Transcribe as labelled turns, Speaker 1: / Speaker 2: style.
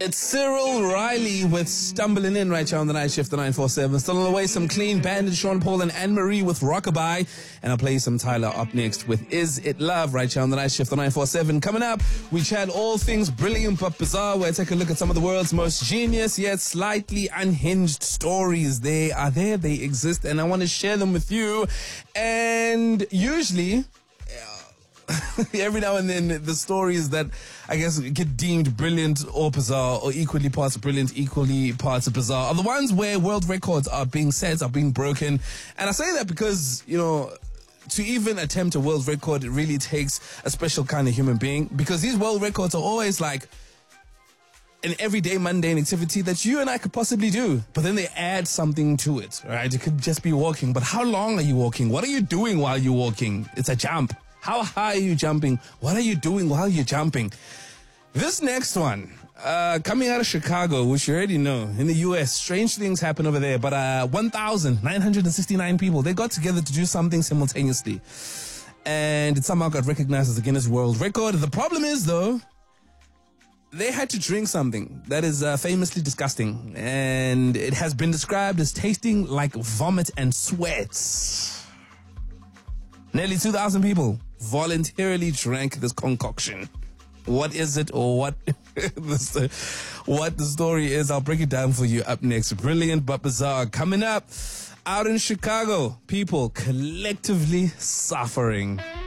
Speaker 1: It's Cyril Riley with Stumbling In right here on the night shift, the 947. Still on the way, some Clean Bandit, Sean Paul and Anne-Marie with Rockabye. And I'll play you some Tyler up next with Is It Love right here on the night shift, the 947. Coming up, we chat all things brilliant but bizarre, where I take a look at some of the world's most genius yet slightly unhinged stories. They are there, they exist, and I want to share them with you. And usually, every now and then, the stories that I guess get deemed brilliant or bizarre, or equally parts brilliant, equally parts bizarre, are the ones where world records are being set, are being broken. And I say that because, you know, to even attempt a world record, it really takes a special kind of human being, because these world records are always like an everyday mundane activity that you and I could possibly do, but then they add something to it, right? It could just be walking, but how long are you walking? What are you doing while you're walking? It's a jump. How high are you jumping? What are you doing while you're jumping? This next one, coming out of Chicago, which you already know, in the US, strange things happen over there, but 1,969 people, they got together to do something simultaneously. And it somehow got recognized as a Guinness World Record. The problem is, though, they had to drink something that is famously disgusting. And it has been described as tasting like vomit and sweat. Nearly 2,000 people voluntarily drank this concoction. What is it, or what what the story is, I'll break it down for you up next. Brilliant but bizarre. Coming up, out in Chicago, people collectively suffering.